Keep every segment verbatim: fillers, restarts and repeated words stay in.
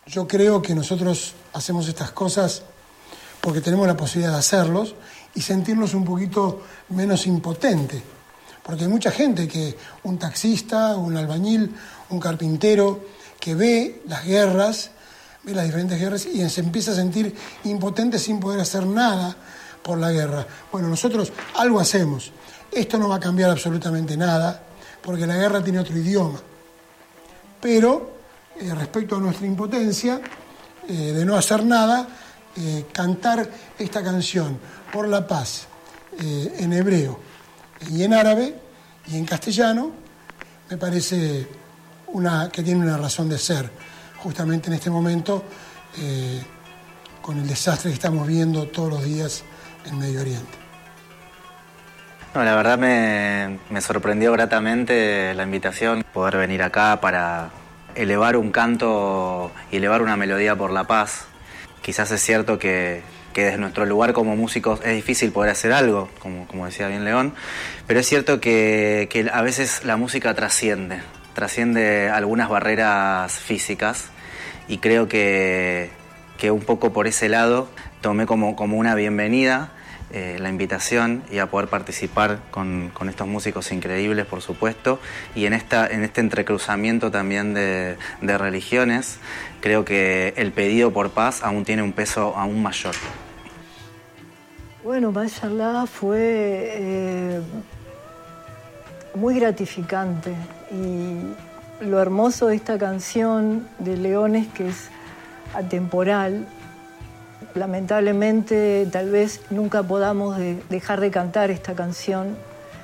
Yo creo que nosotros hacemos estas cosas porque tenemos la posibilidad de hacerlos y sentirnos un poquito menos impotentes. Porque hay mucha gente que, un taxista, un albañil, un carpintero, que ve las guerras, ve las diferentes guerras y se empieza a sentir impotente sin poder hacer nada por la guerra. Bueno, nosotros algo hacemos. Esto no va a cambiar absolutamente nada, porque la guerra tiene otro idioma. Pero, eh, respecto a nuestra impotencia, eh, de no hacer nada, eh, cantar esta canción por la paz, eh, en hebreo y en árabe y en castellano, me parece una, que tiene una razón de ser, justamente en este momento, eh, con el desastre que estamos viendo todos los días en Medio Oriente. No, la verdad me, me sorprendió gratamente la invitación, poder venir acá para elevar un canto y elevar una melodía por la paz. Quizás es cierto que, que desde nuestro lugar como músicos es difícil poder hacer algo, como, como decía bien León, pero es cierto que, que a veces la música trasciende, trasciende algunas barreras físicas y creo que, que un poco por ese lado tomé como, como una bienvenida Eh, la invitación y a poder participar con, con estos músicos increíbles, por supuesto, y en, esta, en este entrecruzamiento también de, de religiones, creo que el pedido por paz aún tiene un peso aún mayor. Bueno, Mashallah fue eh, muy gratificante y lo hermoso de esta canción de León es que es atemporal. Lamentablemente, tal vez nunca podamos de, dejar de cantar esta canción,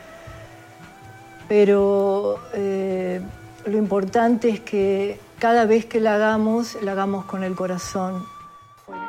pero eh, lo importante es que cada vez que la hagamos, la hagamos con el corazón.